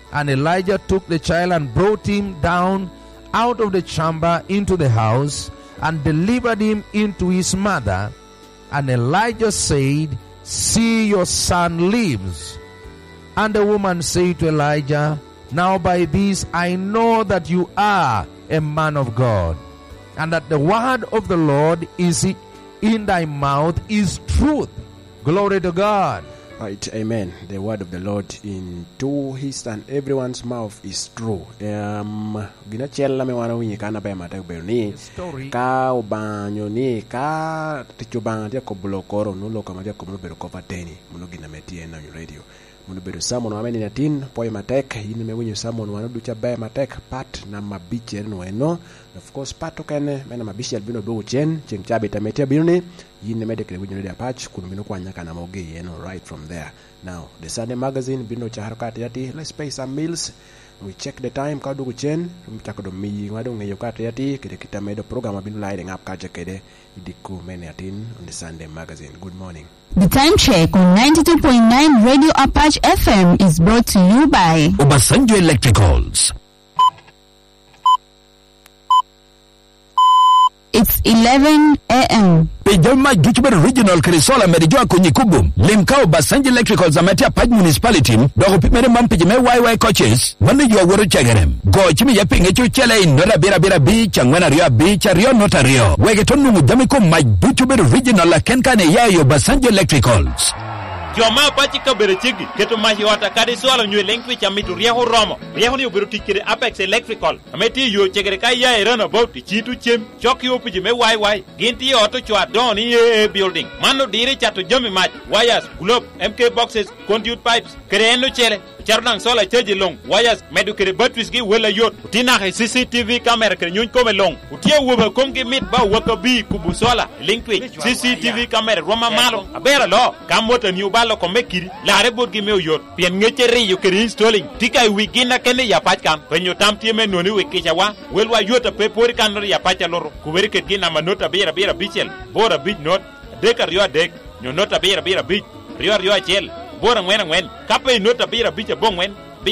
And Elijah took the child and brought him down out of the chamber into the house and delivered him into his mother. And Elijah said, "See, your son lives." And the woman said to Elijah, "Now by this I know that you are a man of God, and that the word of the Lord is in thy mouth is truth." Glory to God. Right, amen. The word of the Lord into his and everyone's mouth is true. Gina chella me wana winyi kana ba mata berni ka ubanyo ni ka tichubanga dia ko blokoro no loka madia ko bero ko pateni muno gina metie na radio muno bero samon wa meni natin poy matek yini me winyi samon wana ducha ba matek pat na mabiche no eno. Of course pato kene mena mabiche albino do chen chengchabe tametia birni yini mede kile winyi radio patch kunumino kwa nyaka na moge yeno right from there. Now the Sunday magazine bino cha harakati yati, let's pay some meals. We check the time kadu kuchen mchakado mi ngado ngeyo kati yati kide kita medo program bino lighting up kaje kede idiku mene yatin on the Sunday magazine. Good morning. The time check on 92.9 Radio Apache FM is brought to you by Obasanjo Electricals. It's 11 a.m. Pejoma Juchber Regional Krisola Merijua Kunyikubum Limkao Obasanjo Electricals Amatia Paj Municipality Dogo Pimere Mampijime YY coaches Manijua Wuru Chagarem Go Chimi Yaping Echu Chele in Nora Bira Bira Beach Angwena Rio Beach Rio Nota Rio Wegetonu Mudamiko Maj Juchber Regional Kenkane Yayo Obasanjo Electricals. Joma pachika berechigi keto mahi wata kadi swala nywe lengwi cha mitu rieho romo rieho ni ubiru tikire Apex Electrical ameti yo chegere kai ya erana about chitu chem choki opiji me YY ginti auto chwa don ye building mano dire chato jomi mach wires globe MK boxes conduit pipes kereno chele charnang sola cheji long wires medu kere batwis gi wela yot utina he CCTV camera kere nyun kome long utie woba komge mit ba waka bi kubu sola lengwi CCTV camera roma malo abera lo kamota ni lo ko mekiri la rebot gi mew yot pien ngechere yo keri installing tika wigina kene ya pachkan penyo tamti me noni wekicha wa welwa yota pe pori kan ya pacha loro kuberi ke gina manota bera bichel bora bich not dekar yo dek nyo nota bera bich rio chel bora ngwen kape nota bera bicha bongwen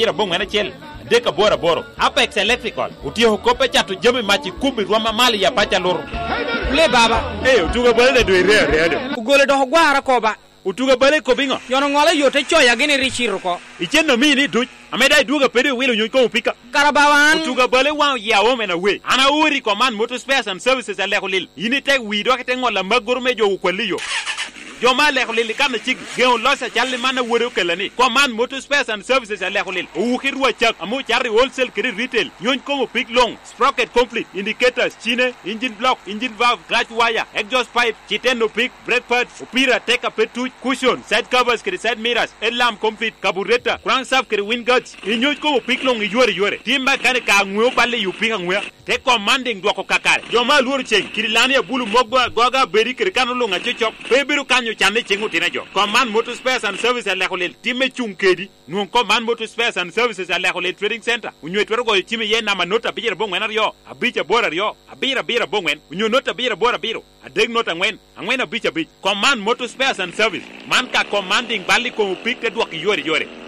chel deka bora Apex Electrical utio kope chatu jemi machi kubi roma mali ya pacha loro le baba utuga bale do ire ugole do gwara ko ba utuga bale ko bingo yono ngole yote choya gini richiro ko icheno mini duch ameda duga pede wilo nyuko upika karabawan utuga bale wa ya womena we ana uri command motor spares and services ale kolil yini tek wi do kete ngola magurme jo ukwaliyo Joma le kolil kana chig geo losa challe mana woro kelani command motor spares and services ale kolil ukirwa chak amu charri wholesale kiri retail nyon ko pick long sprocket conflict indicators chine engine block engine valve clutch wire exhaust pipe chiteno pick brake pads upira take a petu cushion side covers kiri side mirrors alarm complete carburetor crankshaft kiri wind guards inyon ko pick long yore timba kane ka ngwe balle yupika ngwe te commanding dwako kakare joma luor cheng kiri lani bulu mogwa goga beri kiri kanu lunga chichok bebiru kanyo chane chengu tinajo command motor spares and services ale kolil time chungkedi non command motor spares and services ale kolil trading center unyo twero go time ye na manota bijere bongwen rio abicha bora rio abira bongwen unyo nota bira bora biro adeg nota ngwen abicha bich command motor spares and service man ka commanding bali ko pick te dwaki yore